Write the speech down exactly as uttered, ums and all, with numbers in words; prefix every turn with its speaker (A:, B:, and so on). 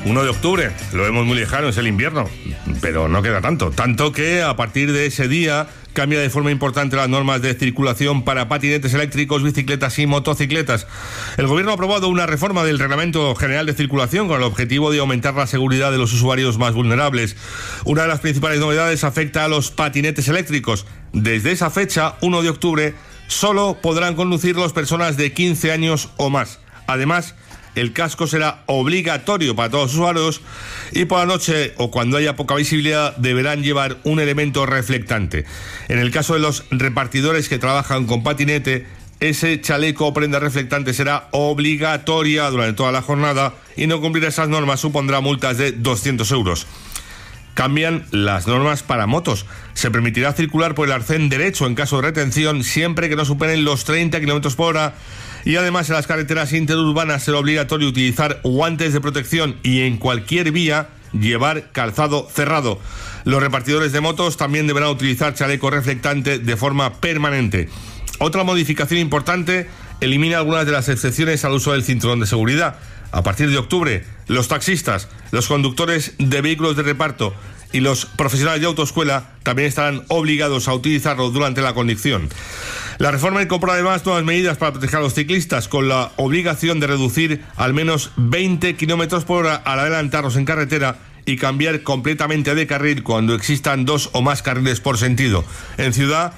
A: uno de octubre, lo vemos muy lejano, es el invierno, pero no queda tanto. Tanto que a partir de ese día cambia de forma importante las normas de circulación para patinetes eléctricos, bicicletas y motocicletas. El Gobierno ha aprobado una reforma del Reglamento General de Circulación con el objetivo de aumentar la seguridad de los usuarios más vulnerables. Una de las principales novedades afecta a los patinetes eléctricos. Desde esa fecha, uno de octubre, solo podrán conducirlos personas de quince años o más. Además, el casco será obligatorio para todos los usuarios y por la noche o cuando haya poca visibilidad deberán llevar un elemento reflectante. En el caso de los repartidores que trabajan con patinete, ese chaleco o prenda reflectante será obligatoria durante toda la jornada y no cumplir esas normas supondrá multas de doscientos euros. Cambian las normas para motos. Se permitirá circular por el arcén derecho en caso de retención siempre que no superen los treinta kilómetros por hora. Y además en las carreteras interurbanas será obligatorio utilizar guantes de protección y en cualquier vía llevar calzado cerrado. Los repartidores de motos también deberán utilizar chaleco reflectante de forma permanente. Otra modificación importante elimina algunas de las excepciones al uso del cinturón de seguridad. A partir de octubre, los taxistas, los conductores de vehículos de reparto y los profesionales de autoescuela también estarán obligados a utilizarlo durante la conducción. La reforma incorpora además nuevas medidas para proteger a los ciclistas, con la obligación de reducir al menos veinte kilómetros por hora al adelantarlos en carretera y cambiar completamente de carril cuando existan dos o más carriles por sentido. En ciudad,